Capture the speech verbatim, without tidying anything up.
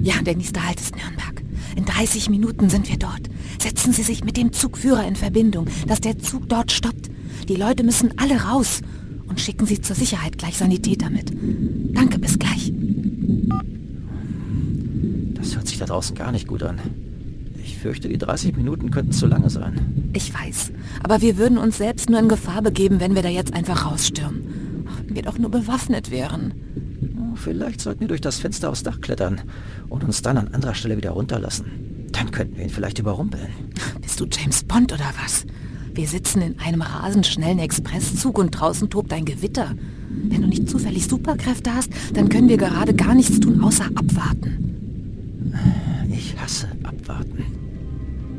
Ja, der nächste Halt ist Nürnberg. In dreißig Minuten sind wir dort. Setzen Sie sich mit dem Zugführer in Verbindung, dass der Zug dort stoppt. Die Leute müssen alle raus. Und schicken Sie zur Sicherheit gleich Sanitäter mit. Danke, bis gleich. Das hört sich da draußen gar nicht gut an. Ich fürchte, die dreißig Minuten könnten zu lange sein. Ich weiß, aber wir würden uns selbst nur in Gefahr begeben, wenn wir da jetzt einfach rausstürmen. Ach, wenn wir doch nur bewaffnet wären. Vielleicht sollten wir durch das Fenster aufs Dach klettern und uns dann an anderer Stelle wieder runterlassen. Dann könnten wir ihn vielleicht überrumpeln. Bist du James Bond oder was? Wir sitzen in einem rasend schnellen Expresszug und draußen tobt ein Gewitter. Wenn du nicht zufällig Superkräfte hast, dann können wir gerade gar nichts tun, außer abwarten. Ich hasse abwarten.